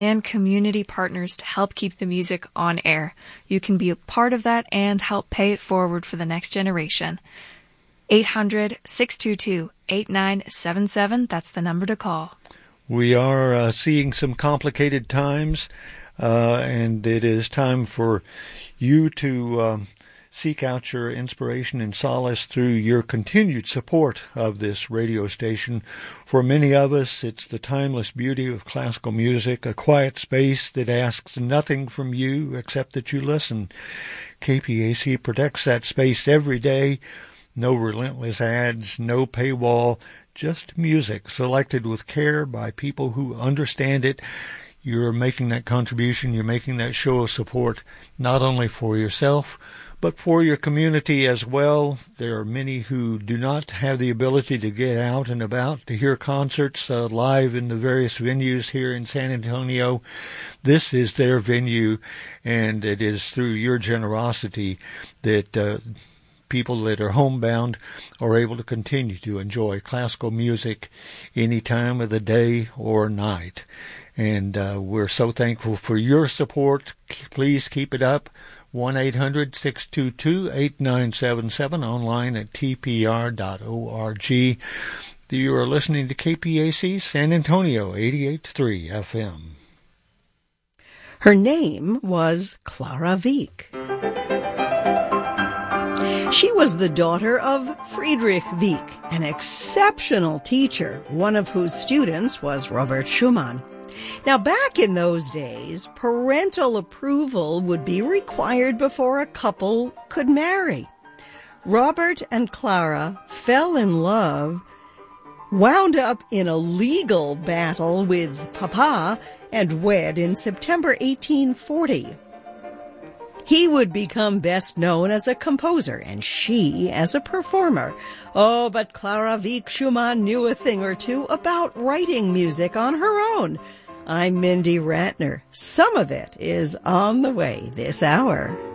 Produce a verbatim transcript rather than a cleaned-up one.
and community partners to help keep the music on air. You can be a part of that and help pay it forward for the next generation. eight hundred, six two two, eight nine seven seven, that's the number to call. We are uh, seeing some complicated times, uh, and it is time for you to um, seek out your inspiration and solace through your continued support of this radio station. For many of us, it's the timeless beauty of classical music, a quiet space that asks nothing from you except that you listen. K P A C protects that space every day. No relentless ads, no paywall, just music selected with care by people who understand it. You're making that contribution, you're making that show of support, not only for yourself, but for your community as well. There are many who do not have the ability to get out and about to hear concerts uh, live in the various venues here in San Antonio. This is their venue, and it is through your generosity that uh, people that are homebound are able to continue to enjoy classical music any time of the day or night. And uh, we're so thankful for your support. Please keep it up. one eight hundred, six two two, eight nine seven seven, online at t p r dot org. You are listening to K P A C San Antonio, eighty-eight point three F M. Her name was Clara Wieck. She was the daughter of Friedrich Wieck, an exceptional teacher, one of whose students was Robert Schumann. Now, back in those days, parental approval would be required before a couple could marry. Robert and Clara fell in love, wound up in a legal battle with Papa, and wed in September eighteen forty. He would become best known as a composer, and she as a performer. Oh, but Clara Wieck Schumann knew a thing or two about writing music on her own. I'm Mindy Ratner. Some of it is on the way this hour.